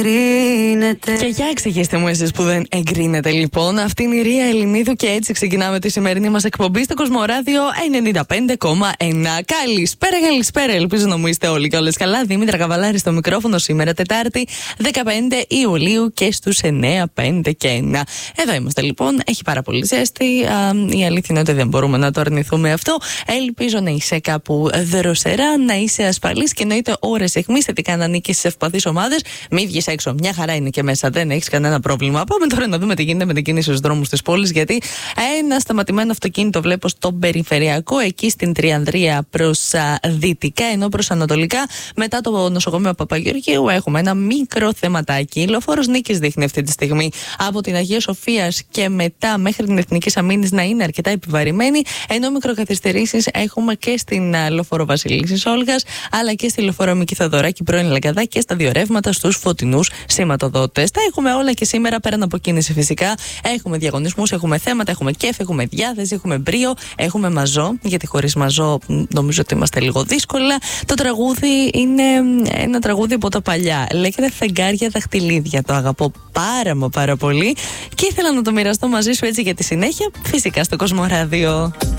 Και για εξηγήστε μου εσείς που δεν εγκρίνετε λοιπόν. Αυτή είναι η Ρία Ελληνίδου και έτσι ξεκινάμε τη σημερινή μας εκπομπή στο Κοσμοράδιο 95,1. Καλησπέρα, ελπίζω να μου είστε όλοι και όλες καλά. Δήμητρα Καβαλάρη στο μικρόφωνο σήμερα Τετάρτη 15 Ιουλίου και στους 9, 5 και 1. Εδώ είμαστε λοιπόν, έχει πάρα πολύ ζέστη. Η αλήθεια είναι ότι δεν μπορούμε να το αρνηθούμε αυτό. Ελπίζω να είσαι κάπου δροσερά, να είσαι ασφαλής και εννοείται ώρες αιχμής θετικά να ανήκεις σε ευπαθείς ομάδες. Μην βγεις έξω, μια χαρά είναι και μέσα, δεν έχεις κανένα πρόβλημα. Πάμε τώρα να δούμε τι γίνεται με την κίνηση στους δρόμους της πόλης, γιατί ένα σταματημένο αυτοκίνητο βλέπω στον περιφερειακό, εκεί στην Τριανδρία προς δυτικά, ενώ προς ανατολικά, μετά το νοσοκομείο Παπαγεωργίου, έχουμε ένα μικρό θεματάκι. Λεωφόρος Νίκης δείχνει αυτή τη στιγμή από την Αγία Σοφίας και μετά μέχρι την Εθνικής Αμήνης να είναι αρκετά επιβαρημένη, ενώ μικροκαθυστερήσεις έχουμε και στην Λεωφόρο Βασιλίσσης Όλγας, αλλά και στη Λεωφόρο Μίκη Θοδωράκη πρώην Λαγκαδά και στα δύο ρεύματα στους φωτεινούς σηματοδότες. Τα έχουμε όλα και σήμερα πέραν από κίνηση φυσικά. Έχουμε διαγωνισμούς, έχουμε θέματα, έχουμε κέφι, έχουμε διάθεση, έχουμε μπρίο, έχουμε μαζό, γιατί χωρίς μαζό νομίζω ότι είμαστε λίγο δύσκολα. Το τραγούδι είναι ένα τραγούδι από τα παλιά. Λέγεται Φεγγάρια Δαχτυλίδια. Το αγαπώ πάρα πολύ και ήθελα να το μοιραστώ μαζί σου έτσι για τη συνέχεια, φυσικά στο Κοσμοράδιο.